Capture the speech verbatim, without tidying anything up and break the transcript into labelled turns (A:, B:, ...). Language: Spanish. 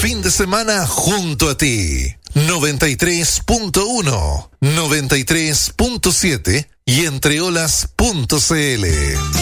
A: fin de semana junto a ti. noventa y tres punto uno, noventa y tres punto siete y entreolas punto cl.